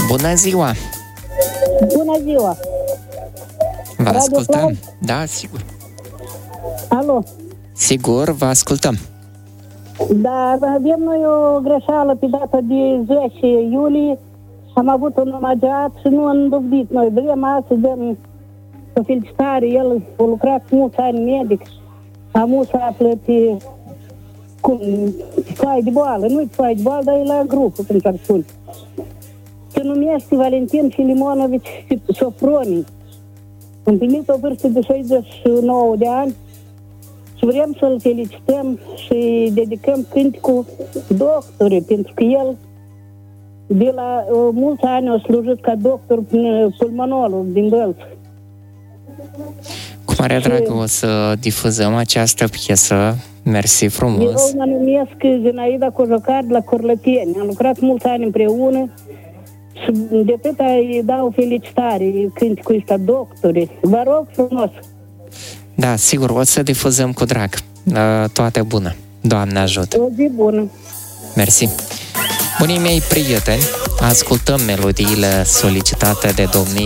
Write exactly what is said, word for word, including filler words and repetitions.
Bună ziua! Bună ziua! Vă Radio ascultăm? Cloud? Da, sigur. Alo? Sigur, vă ascultăm. Da, avem noi o greșeală pe data de zece iulie. Am avut un omagiat și nu am îndobdit noi. Vrem astăzi, dăm o felicitare. El a lucrat mulți ani medic. Am să află pe cum, foaie de boală. Nu-i foaie de boală, dar e la grupul, când s-ar spune. Se numește Valentin Filimonovici Sofroni. Împlinit o vârstă de șaizeci și nouă de ani și vrem să-l felicităm și dedicăm cântecul doctore, pentru că el de la uh, mulți ani a slujit ca doctor pulmonolog din Bălți. Cu mare drag o să difuzăm această piesă. Mersi frumos. Eu mă numesc Zinaida Cojocar de la Corlăteni. Am lucrat mulți ani împreună și de atâta îi dau felicitare cântecul ăsta, doctore. Vă rog frumos. Da, sigur, o să difuzăm cu drag. Toate bună. Doamne ajută. O zi bună. Mersi. Bunii mei prieteni, ascultăm melodiile solicitate de domnii